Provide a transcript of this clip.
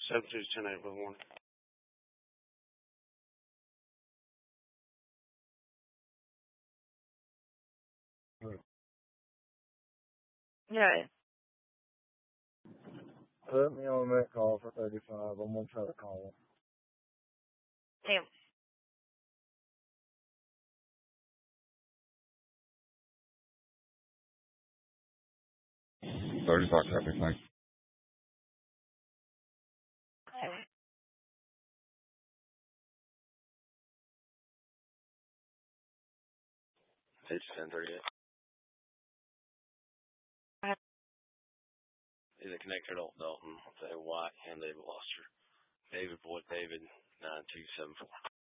7210 with one. Yeah. Put me on that call for 35. I'm going to try to call him. Damn. Traffic, thanks. Okay. Page 1038. Is it connected to Dalton? I'll say White and David Loster. David Boyd David 9274.